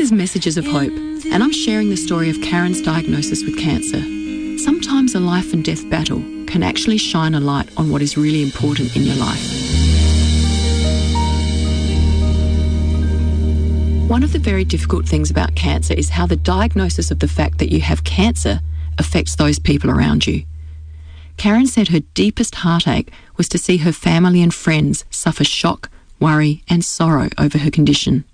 is Messages of Hope, and I'm sharing the story of Karen's diagnosis with cancer. Sometimes a life and death battle can actually shine a light on what is really important in your life. One of the very difficult things about cancer is how the diagnosis of the fact that you have cancer affects those people around you. Karen said her deepest heartache was to see her family and friends suffer shock, worry and sorrow over her condition.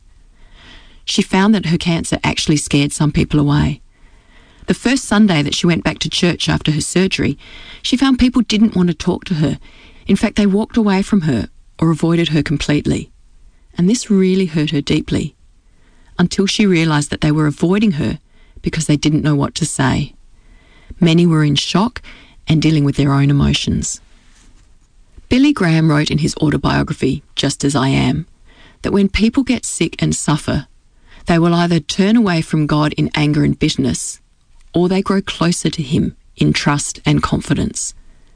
She found that her cancer actually scared some people away. The first Sunday that she went back to church after her surgery, she found people didn't want to talk to her. In fact, they walked away from her or avoided her completely. And this really hurt her deeply, until she realised that they were avoiding her because they didn't know what to say. Many were in shock and dealing with their own emotions. Billy Graham wrote in his autobiography, Just As I Am, that when people get sick and suffer, they will either turn away from God in anger and bitterness, or they grow closer to Him in trust and confidence.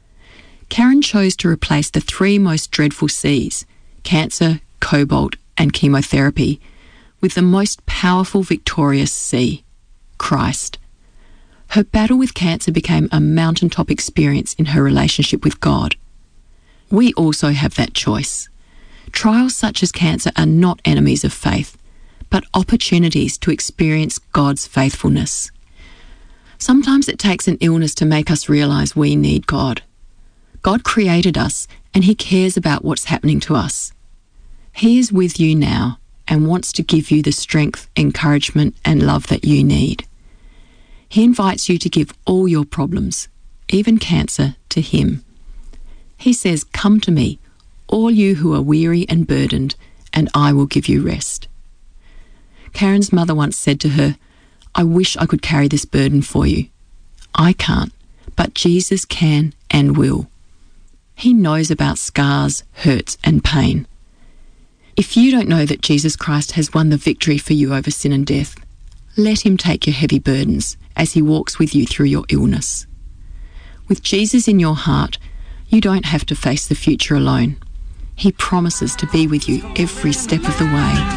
Karen chose to replace the three most dreadful C's, cancer, cobalt and chemotherapy, with the most powerful, victorious C, Christ. Her battle with cancer became a mountaintop experience in her relationship with God. We also have that choice. Trials such as cancer are not enemies of faith, but opportunities to experience God's faithfulness. Sometimes it takes an illness to make us realise we need God. God created us and He cares about what's happening to us. He is with you now and wants to give you the strength, encouragement and love that you need. He invites you to give all your problems, even cancer, to Him. He says, "Come to me, all you who are weary and burdened, and I will give you rest." Karen's mother once said to her, "I wish I could carry this burden for you. I can't, but Jesus can and will. He knows about scars, hurts and pain." If you don't know that Jesus Christ has won the victory for you over sin and death, let Him take your heavy burdens as He walks with you through your illness. With Jesus in your heart, you don't have to face the future alone. He promises to be with you every step of the way.